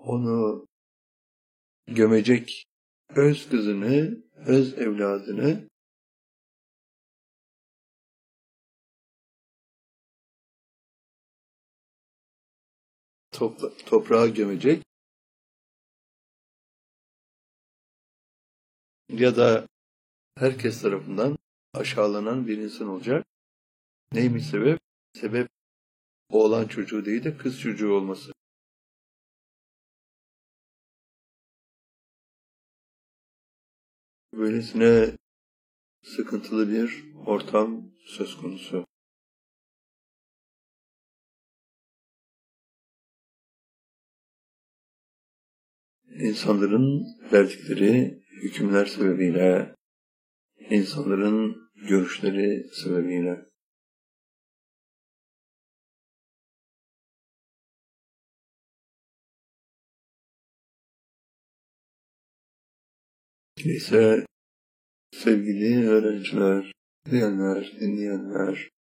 onu gömecek öz kızını, öz evladını toprağa gömecek ya da herkes tarafından aşağılanan bir insan olacak. Neymiş sebep? Sebep oğlan çocuğu değil de kız çocuğu olması. Böylesine sıkıntılı bir ortam söz konusu. İnsanların verdikleri hükümler sebebiyle, insanların görüşleri sebebiyle. Neyse sevgili öğrenciler, dinleyenler,